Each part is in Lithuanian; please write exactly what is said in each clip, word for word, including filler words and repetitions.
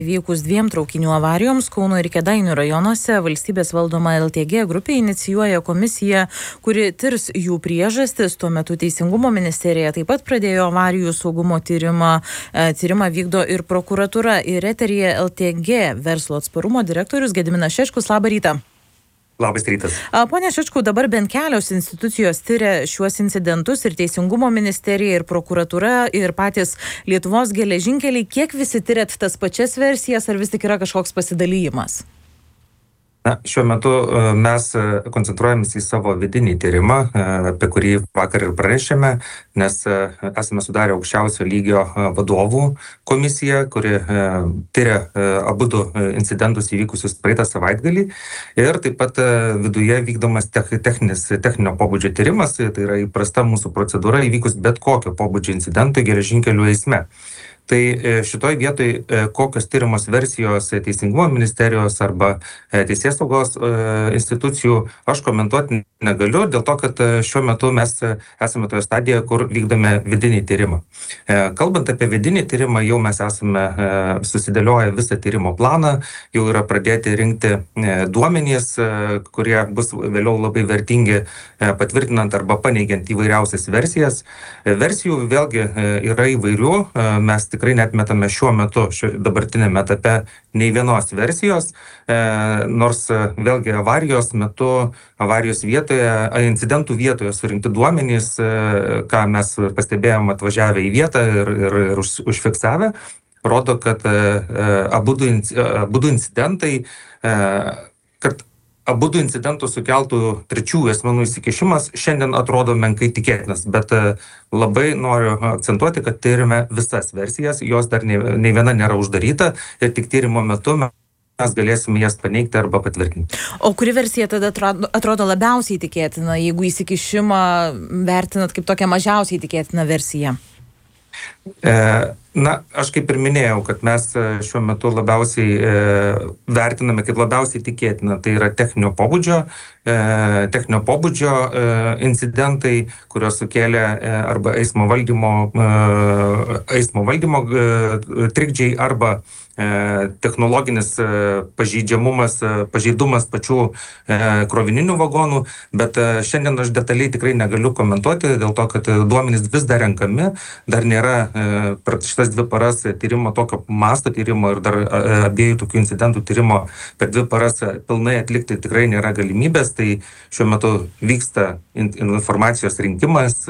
Vykus dviem traukinių avarijoms Kauno ir Kėdainių rajonuose valstybės valdoma L T G grupė inicijuoja komisiją, kuri tirs jų priežastis. Tuo metu Teisingumo ministerija taip pat pradėjo avarijų saugumo tyrimą. Tyrimą vykdo ir prokuratūra. Ir eteryje L T G verslo atsparumo direktorius Gediminas Šečkus. Labą rytą. Labas rytas. Pone Šečkau, dabar bent kelios institucijos tyria šiuos incidentus ir Teisingumo ministerija, ir prokuratūra, ir patys Lietuvos geležinkeliai. Kiek visi tyrėt tas pačias versijas, ar vis tik yra kažkoks pasidalyjimas? Na, šiuo metu mes koncentruojamės į savo vidinį tyrimą, apie kurį vakar ir pranešėme, nes esame sudarę aukščiausio lygio vadovų komisiją, kuri tyria abudu incidentus įvykusius praeitą savaitgalį. Ir taip pat viduje vykdomas techninis, techninio pobūdžio tyrimas, tai yra įprasta mūsų procedūra įvykus bet kokio pobūdžio incidentui geležinkelių eisme. Tai šitoj vietoj kokios tyrimos versijos Teisingumo ministerijos arba teisėsaugos institucijų aš komentuoti negaliu, dėl to, kad šiuo metu mes esame toje stadijoje, kur vykdome vidinį tyrimą. Kalbant apie vidinį tyrimą, jau mes esame susidėlioję visą tyrimo planą, jau yra pradėti rinkti duomenys, kurie bus vėliau labai vertingi patvirtinant arba paneigiant įvairiausias versijas. Versijų vėlgi yra įvairių, mes tikrai netmetame šiuo metu, šiuo dabartinėme etape nei vienos versijos, e, nors vėlgi avarijos metu, avarijos vietoje, incidentų vietoje surinkti duomenys, e, ką mes pastebėjom atvažiavę į vietą ir, ir, ir už, užfiksavę, rodo, kad e, abudu, abudu incidentai, e, kad Abudu incidentų sukeltų trečiųjų asmenų įsikišimas šiandien atrodo menkai tikėtinas, bet labai noriu akcentuoti, kad tyrime visas versijas, jos dar nei, nei viena nėra uždaryta ir tik tyrimo metu mes galėsime jas paneigti arba patvirtinti. O kuri versija tada atrodo, atrodo labiausiai tikėtina, jeigu įsikišimą vertinat kaip tokią mažiausiai tikėtiną versiją? E, na, aš kaip ir minėjau, kad mes šiuo metu labiausiai e, vertiname kaip labiausiai tikėtina, tai yra techninio pobūdžio, e, techninio pobūdžio e, incidentai, kurios sukėlė e, arba eismo valdymo, e, eismo valdymo e, trikdžiai arba e, technologinis e, pažeidžiamumas, e, pažeidumas pačių e, krovininių vagonų, bet e, šiandien aš detaliai tikrai negaliu komentuoti, dėl to, kad duomenys vis dar renkami, dar nėra e, per šitas dvi paras tyrimo tokio masto tyrimo ir dar abiejų tokių incidentų tyrimo per dvi paras pilnai atlikti tikrai nėra galimybės, tai šiuo metu vyksta informacijos rinkimas,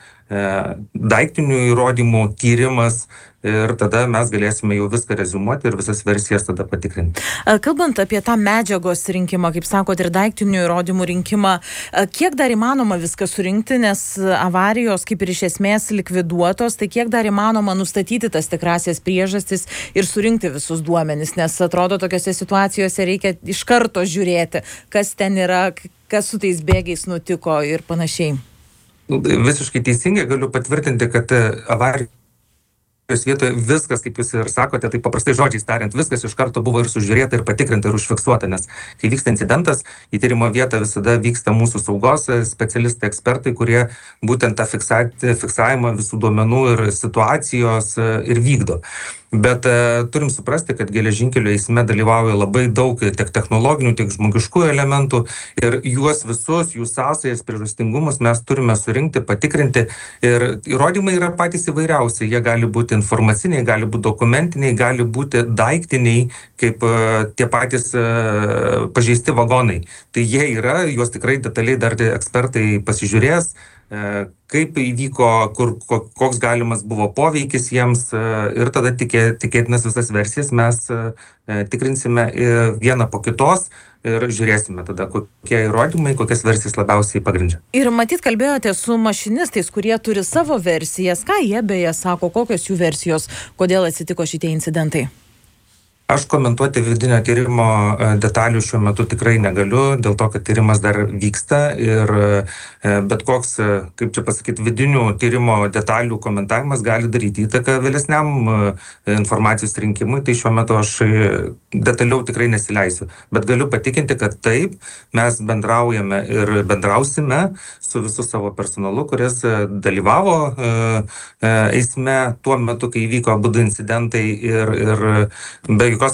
daiktinių įrodymų tyrimas ir tada mes galėsime jau viską reziumuoti ir visas versijas tada patikrinti. Kalbant apie tą medžiagos rinkimą, kaip sakot, ir daiktinių įrodymų rinkimą, kiek dar įmanoma viską surinkti, nes avarijos kaip ir iš esmės likviduotos, tai kiek dar įmanoma nustatyti tas tikrasias priežastis ir surinkti visus duomenis, nes atrodo tokiose situacijose reikia iš karto žiūrėti, kas ten yra, kas su tais bėgiais nutiko ir panašiai. Visiškai teisingai galiu patvirtinti, kad avarijos vietoje viskas, kaip jūs ir sakote, tai paprastai žodžiais tariant, viskas iš karto buvo ir sužiūrėta, ir patikrinta, ir užfiksuota, nes kai vyksta incidentas, į tyrimo vietą visada vyksta mūsų saugos specialistai, ekspertai, kurie būtent tą fiksavimą visų duomenų ir situacijos ir vykdo. Bet uh, turim suprasti, kad geležinkelio eisme dalyvauja labai daug tiek technologinių, tiek žmogiškųjų elementų ir juos visus, jų sąsajas, priežastingumus mes turime surinkti, patikrinti ir įrodymai yra patys įvairiausi. Jie gali būti informaciniai, gali būti dokumentiniai, gali būti daiktiniai, kaip uh, tie patys uh, pažeisti vagonai. Tai jie yra, juos tikrai detaliai dar ekspertai pasižiūrės, kaip įvyko, kur, koks galimas buvo poveikis jiems ir tada tikė, tikėtinas visas versijas mes tikrinsime vieną po kitos ir žiūrėsime tada, kokie įrodymai, kokias versijas labiausiai pagrindžia. Ir matyt, kalbėjote su mašinistais, kurie turi savo versijas. Ką jie beje sako, kokios jų versijos, kodėl atsitiko šitie incidentai? Aš komentuoti vidinio tyrimo detalių šiuo metu tikrai negaliu, dėl to, kad tyrimas dar vyksta ir bet koks, kaip čia pasakyti, vidinių tyrimo detalių komentavimas gali daryti įtaką vėlesniam informacijos rinkimui, tai šiuo metu aš detaliau tikrai nesileisiu. Bet galiu patikinti, kad taip, mes bendraujame ir bendrausime su visu savo personalu, kuris dalyvavo eisme tuo metu, kai įvyko abudu incidentai ir, ir be